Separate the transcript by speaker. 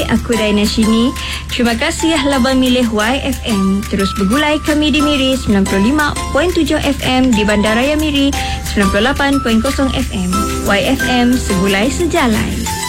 Speaker 1: Hai, aku Daina Shini. Terima kasih Labang milih YFM. Terus bergulai kami di Miri 95.7 FM, di Bandaraya Miri 98.0 FM. YFM, segulai sejalan.